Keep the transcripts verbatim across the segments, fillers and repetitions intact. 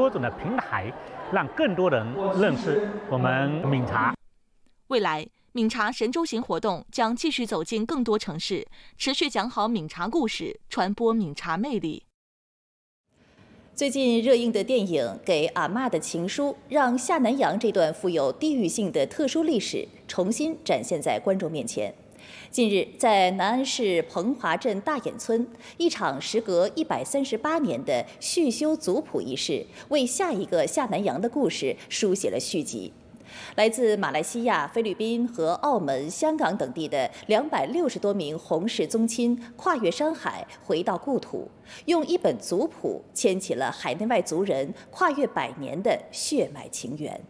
多种的平台，让更多人认识我们闽茶。 未来，闽茶神州行活动将继续走进更多城市，持续讲好闽茶故事，传播闽茶魅力。 最近热映的电影《给阿嬷的情书》，让下南洋这段富有地域性的特殊历史重新展现在观众面前。近日，在南安市彭华镇大眼村，一场时隔一百三十八年的续修族谱仪式，为下一个下南洋的故事书写了续集。来自马来西亚、菲律宾和澳门、香港等地的两百六十多名洪氏宗亲跨越山海回到故土，用一本族谱牵起了海内外族人跨越百年的血脉情缘。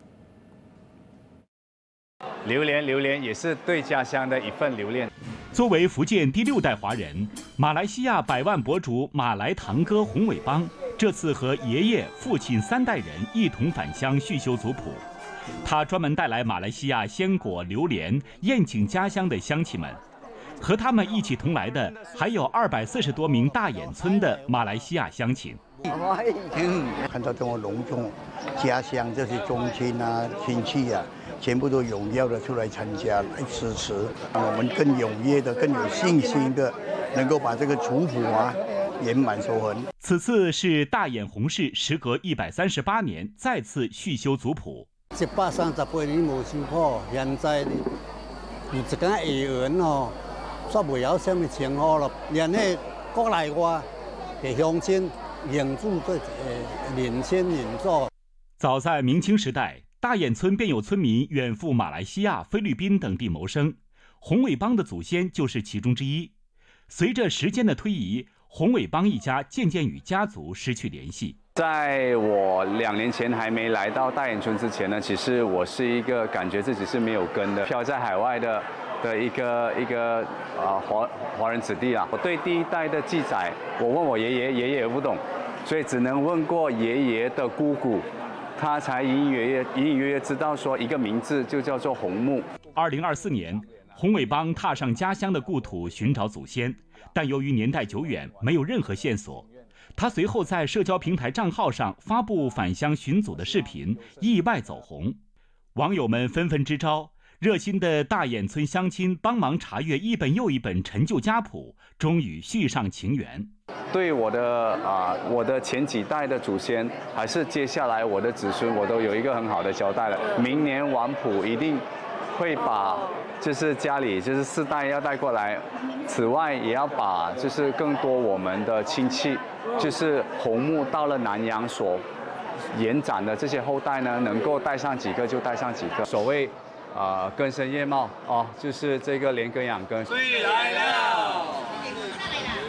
榴莲，榴莲也是对家乡的一份留恋。 作为福建第六代华人，马来西亚百万博主马来堂哥洪伟邦这次和爷爷、父亲三代人一同返乡续修族谱。他专门带来马来西亚鲜果榴莲，宴请家乡的乡亲们。和他们一起同来的还有二百四十多名大眼村的马来西亚乡亲。 看到这么隆重，家乡这些宗亲啊、亲戚啊，全部都踊跃的出来参加、来支持，让我们更踊跃的、更有信心的，能够把这个族谱啊圆满收痕。 此次是大眼洪氏时隔一百三十八年再次续修族谱。 一百三十八年无修好，现在有一间会员哦，煞未晓什么称呼了，连迄国内外的乡亲认住这呃领先领座。 早在明清时代，大眼村便有村民远赴马来西亚、菲律宾等地谋生，洪伟邦的祖先就是其中之一。随着时间的推移，洪伟邦一家渐渐与家族失去联系。 在我两年前还没来到大眼村之前呢，其实我是一个感觉自己是没有根的，飘在海外的的一个一个啊华华人子弟啊。我对第一代的记载，我问我爷爷，爷爷也不懂，所以只能问过爷爷的姑姑，他才隐隐约约隐隐约约知道说一个名字就叫做洪木。 二零二四年，洪伟邦踏上家乡的故土寻找祖先，但由于年代久远，没有任何线索。他随后在社交平台账号上发布返乡寻祖的视频，意外走红，网友们纷纷支招，热心的大眼村乡亲帮忙查阅一本又一本陈旧家谱，终于续上情缘。 对我的啊、呃，我的前几代的祖先，还是接下来我的子孙，我都有一个很好的交代了。明年完谱一定会把就是家里就是四代要带过来，此外也要把就是更多我们的亲戚，就是洪木到了南洋所延展的这些后代呢，能够带上几个就带上几个。所谓啊、呃、根深叶茂哦，就是这个连根养根。对来了。